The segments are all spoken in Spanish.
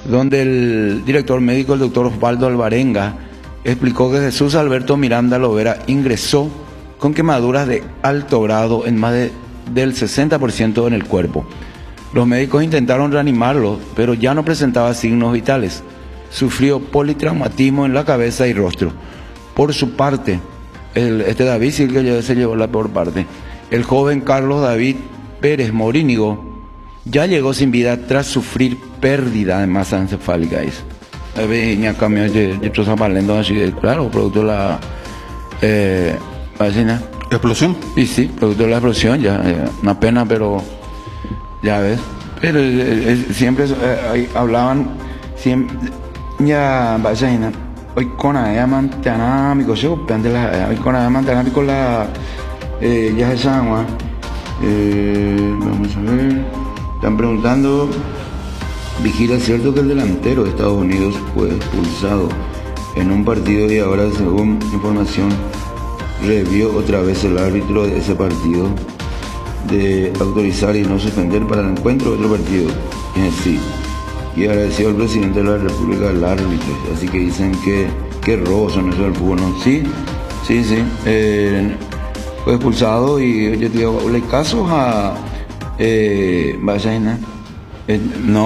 donde el director médico, el doctor Osvaldo Alvarenga, explicó que Jesús Alberto Miranda Lovera ingresó con quemaduras de alto grado en más del 60% en el cuerpo. Los médicos intentaron reanimarlo, pero ya no presentaba signos vitales. Sufrió politraumatismo en la cabeza y rostro. Por su parte, este David sí que se llevó la peor parte. El joven Carlos David Pérez Morínigo ya llegó sin vida tras sufrir pérdida de masa encefálica. Venía cambio de zapalendo así, claro, producto de la explosión. Y sí, producto de la explosión, ya una pena, pero ya ves. Pero siempre hablaban, siempre, ya, vaya, hoy con la mantana, mi coche, hoy con la mantana, con la, ya se llama, vamos a ver, están preguntando. Vigila, ¿es cierto que el delantero de Estados Unidos fue expulsado en un partido y ahora, según información, revió otra vez el árbitro de ese partido de autorizar y no suspender para el encuentro de otro partido? Sí. Y agradeció al presidente de la República al árbitro. Así que dicen que robo son eso del fútbol, ¿no? Sí. Fue expulsado y yo te digo, ¿le casos a Bayaina? No.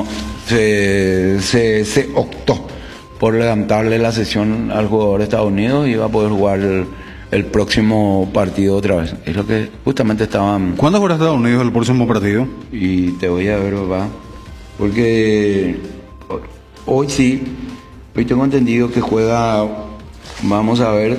Se optó por levantarle la sesión al jugador de Estados Unidos y va a poder jugar el próximo partido otra vez. Es lo que justamente estaban. ¿Cuándo juega Estados Unidos el próximo partido? Y te voy a ver, papá. Porque hoy sí, hoy tengo entendido que juega, vamos a ver,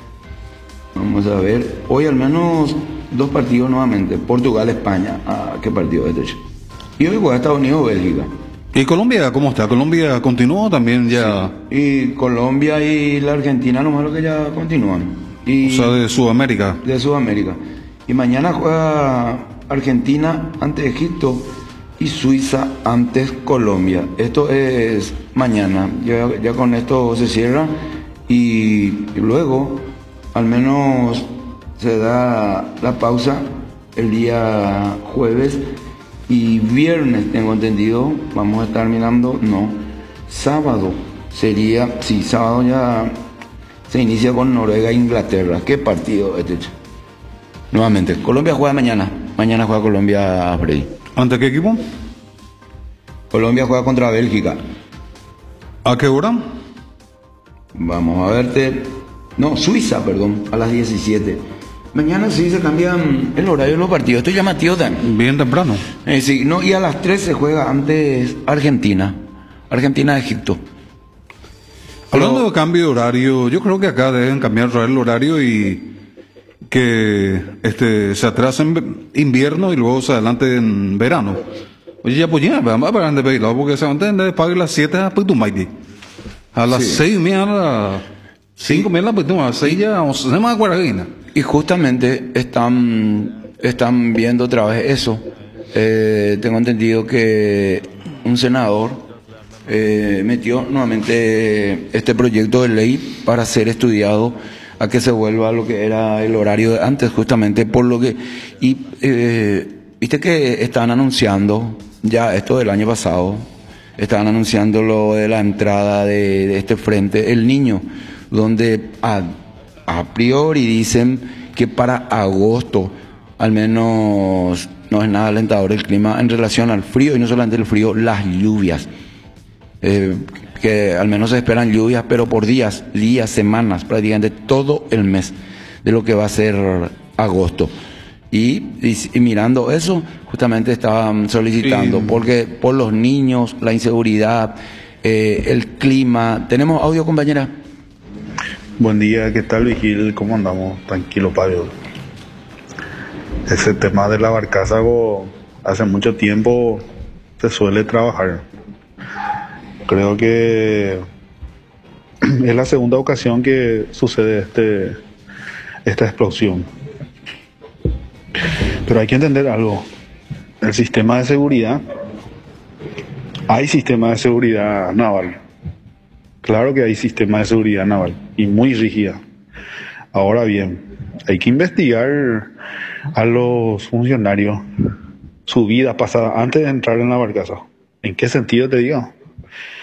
hoy al menos 2 partidos nuevamente. Portugal-España. ¿Qué partido es este? Y hoy juega Estados Unidos-Bélgica. ¿Y Colombia cómo está? ¿Colombia continuó también ya? Sí. Y Colombia y la Argentina nomás lo que ya continúan. O sea, de Sudamérica. De Sudamérica. Y mañana juega Argentina ante Egipto y Suiza ante Colombia. Esto es mañana. Ya con esto se cierra y luego al menos se da la pausa el día jueves. Y viernes, tengo entendido, vamos a estar mirando, sábado sería, sí, sábado ya se inicia con Noruega e Inglaterra. ¿Qué partido este? Nuevamente, Colombia juega mañana juega Colombia, Freddy. ¿Ante qué equipo? Colombia juega contra Bélgica. ¿A qué hora? Vamos a verte, Suiza, perdón, a las 17. Mañana sí se cambian el horario de los partidos. Esto es llamativo también. Bien temprano. Sí, y a las 3 se juega antes Argentina. Argentina-Egipto. Hablando de cambio de horario, yo creo que acá deben cambiar el horario y que se atrasa en invierno y luego se adelante en verano. Oye, ya pues ya, vamos a parar de pedirlo, porque se van a tener que pagar las 7 a Putumaiti. A las 6:30, a las 5:30, pues a las 6 ya, se llama Guaragüina. Y justamente están viendo otra vez eso. Tengo entendido que un senador metió nuevamente este proyecto de ley para ser estudiado a que se vuelva a lo que era el horario de antes, justamente por lo que... Y viste que estaban anunciando, ya esto del año pasado, estaban anunciando lo de la entrada de este frente, El Niño, donde a priori dicen que para agosto al menos no es nada alentador el clima en relación al frío, y no solamente el frío, las lluvias, que al menos se esperan lluvias, pero por días, semanas, prácticamente todo el mes de lo que va a ser agosto. Y mirando eso, justamente estaban solicitando, porque por los niños, la inseguridad, el clima. ¿Tenemos audio, compañera? Buen día, ¿qué tal, Vigil? ¿Cómo andamos? Tranquilo, Pablo. Ese tema de la barcaza, hace mucho tiempo se suele trabajar. Creo que es la segunda ocasión que sucede esta explosión. Pero hay que entender algo. El sistema de seguridad, hay sistema de seguridad naval. Claro que hay sistema de seguridad naval y muy rígida. Ahora bien, hay que investigar a los funcionarios su vida pasada antes de entrar en la barcaza. ¿En qué sentido te digo?